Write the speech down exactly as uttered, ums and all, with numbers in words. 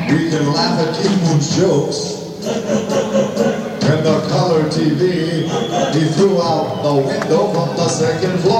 We can laugh at King Moon's jokes. When the color T V, he threw out the window from the second floor.